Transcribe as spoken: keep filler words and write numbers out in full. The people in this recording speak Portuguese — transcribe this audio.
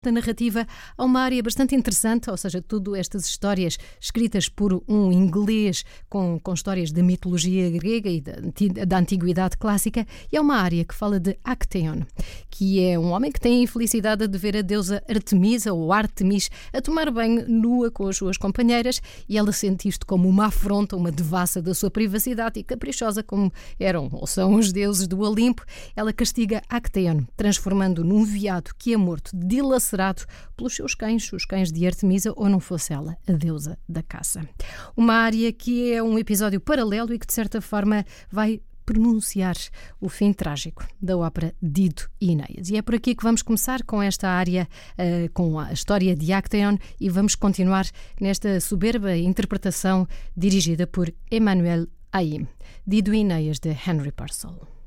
Da narrativa há uma área bastante interessante, ou seja, tudo estas histórias escritas por um inglês com, com histórias da mitologia grega e da, da antiguidade clássica, e há uma área que fala de Actaeon, que é um homem que tem a infelicidade de ver a deusa Artemisa ou Artemis a tomar banho nua com as suas companheiras, e ela sente isto como uma afronta, uma devassa da sua privacidade, e caprichosa como eram ou são os deuses do Olimpo, ela castiga Actaeon, transformando-o num veado que é morto dilacerado pelos seus cães, os cães de Artemisa, ou não fosse ela a deusa da caça. Uma área que é um episódio paralelo e que, de certa forma, vai pronunciar o fim trágico da ópera Dido e Enéas. E é por aqui que vamos começar com esta área, uh, com a história de Actaeon, e vamos continuar nesta soberba interpretação dirigida por Emmanuel Haïm, Dido e Enéas, de Henry Purcell.